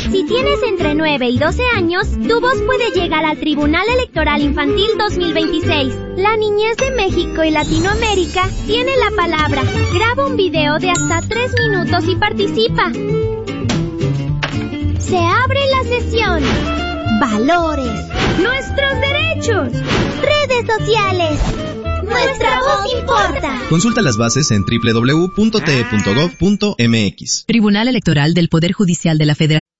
Si tienes entre 9 y 12 años, tu voz puede llegar al Tribunal Electoral Infantil 2026. La niñez de México y Latinoamérica tiene la palabra. Graba un video de hasta 3 minutos y participa. Se abre la sesión. Valores. Nuestros derechos. Redes sociales. Nuestra voz importa. Consulta las bases en www.te.gov.mx. Tribunal Electoral del Poder Judicial de la Federación.